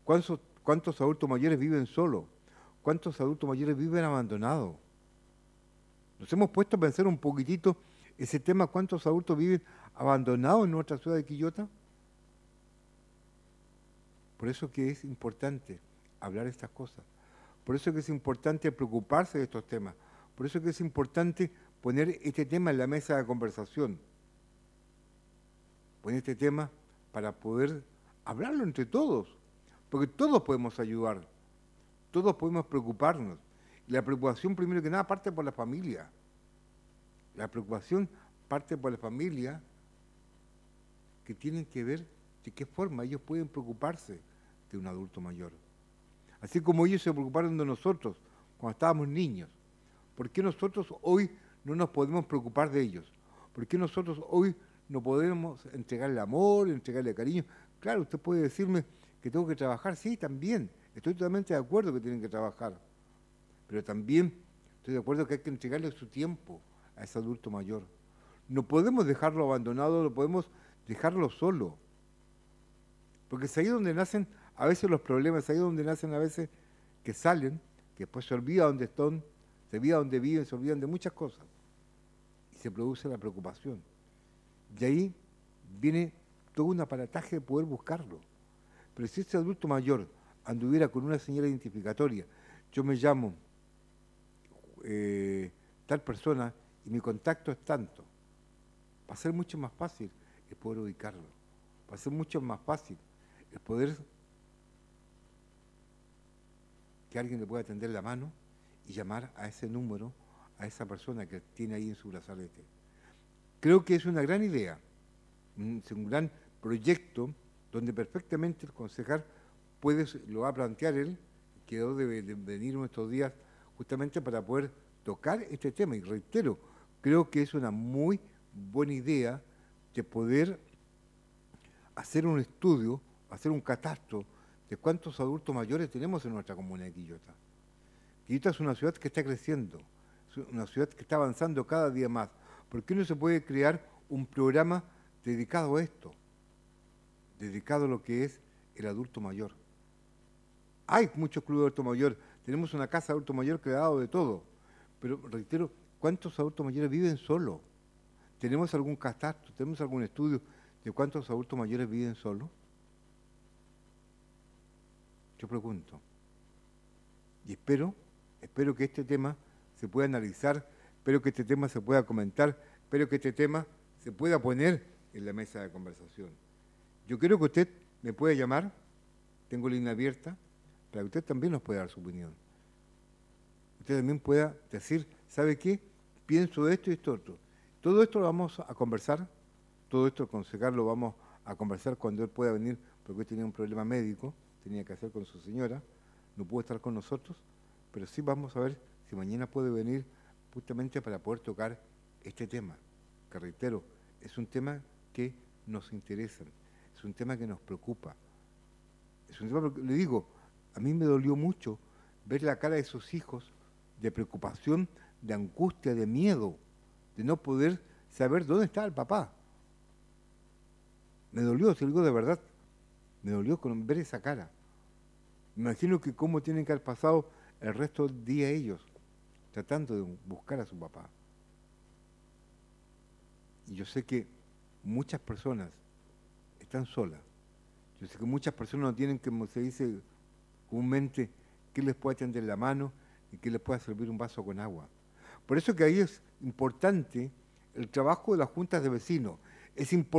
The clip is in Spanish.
¿Cuántos adultos mayores viven solos? ¿Cuántos adultos mayores viven abandonados? Nos hemos puesto a pensar un poquitito ese tema, ¿cuántos adultos viven abandonados en nuestra ciudad de Quillota? Por eso que es importante hablar de estas cosas. Por eso que es importante preocuparse de estos temas. Por eso que es importante poner este tema en la mesa de conversación. Poner este tema para poder hablarlo entre todos. Porque todos podemos ayudar. Todos podemos preocuparnos. Y la preocupación, primero que nada, parte por la familia. La preocupación parte por la familia, que tienen que ver de qué forma ellos pueden preocuparse de un adulto mayor. Así como ellos se preocuparon de nosotros cuando estábamos niños. ¿Por qué nosotros hoy no nos podemos preocupar de ellos? ¿Por qué nosotros hoy no podemos entregarle amor, entregarle cariño? Claro, usted puede decirme que tengo que trabajar. Sí, también. Estoy totalmente de acuerdo que tienen que trabajar. Pero también estoy de acuerdo que hay que entregarle su tiempo a ese adulto mayor. No podemos dejarlo abandonado, no podemos dejarlo solo. Porque es ahí donde nacen a veces los problemas, es ahí donde nacen a veces que salen, que después se olvida dónde están, se olvida dónde viven, se olvidan de muchas cosas. Y se produce la preocupación. Y ahí viene todo un aparataje de poder buscarlo. Pero si ese adulto mayor anduviera con una señal identificatoria, yo me llamo tal persona y mi contacto es tanto, va a ser mucho más fácil el poder ubicarlo. Va a ser mucho más fácil el poder que alguien le pueda tender la mano y llamar a ese número, a esa persona que tiene ahí en su brazalete. Creo que es una gran idea, es un gran proyecto donde perfectamente el concejal lo va a plantear él, quedó de venir estos días justamente para poder tocar este tema. Y reitero, creo que es una muy buena idea de poder hacer un estudio, hacer un catastro de cuántos adultos mayores tenemos en nuestra comuna de Quillota. Quillota es una ciudad que está creciendo, es una ciudad que está avanzando cada día más. ¿Por qué no se puede crear un programa dedicado a esto? Dedicado a lo que es el adulto mayor. Hay muchos clubes de adulto mayor, tenemos una casa de adulto mayor que ha dado de todo, pero reitero, ¿cuántos adultos mayores viven solos? ¿Tenemos algún catastro, tenemos algún estudio de cuántos adultos mayores viven solos? Yo pregunto. Y espero que este tema se pueda analizar, espero que este tema se pueda comentar, espero que este tema se pueda poner en la mesa de conversación. Yo quiero que usted me pueda llamar, tengo línea abierta, para que usted también nos pueda dar su opinión. Usted también pueda decir, ¿sabe qué? Pienso esto y esto otro. Todo esto lo vamos a conversar, todo esto el concejal lo vamos a conversar cuando él pueda venir, porque hoy tenía un problema médico, tenía que hacer con su señora, no pudo estar con nosotros, pero sí vamos a ver si mañana puede venir justamente para poder tocar este tema, que reitero, es un tema que nos interesa, es un tema que nos preocupa. Es un tema, le digo, a mí me dolió mucho ver la cara de esos hijos de preocupación, de angustia, de miedo, de no poder saber dónde está el papá. Me dolió, se lo digo de verdad, me dolió con ver esa cara. Me imagino que cómo tienen que haber pasado el resto del día ellos, tratando de buscar a su papá. Y yo sé que muchas personas están solas. Yo sé que muchas personas no tienen, como se dice comúnmente, que les pueda tender la mano y que les pueda servir un vaso con agua. Por eso que ahí es importante el trabajo de las juntas de vecinos. Es importante